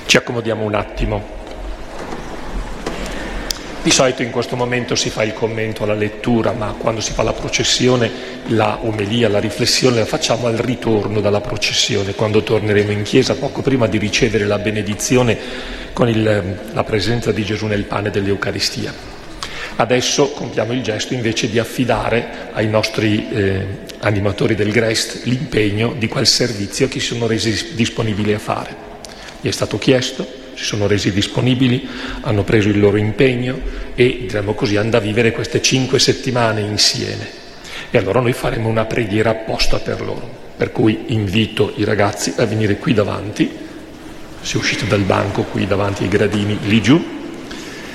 Ci accomodiamo un attimo. Di solito in questo momento si fa il commento alla lettura, ma quando si fa la processione, la omelia, la riflessione la facciamo al ritorno dalla processione, quando torneremo in chiesa poco prima di ricevere la benedizione con la presenza di Gesù nel pane dell'Eucaristia. Adesso compiamo il gesto invece di affidare ai nostri animatori del GREST l'impegno di quel servizio che si sono resi disponibili a fare. Gli è stato chiesto, si sono resi disponibili, hanno preso il loro impegno e, diremmo così, hanno da vivere queste 5 settimane insieme. E allora noi faremo una preghiera apposta per loro, per cui invito i ragazzi a venire qui davanti, se uscite dal banco qui davanti ai gradini lì giù,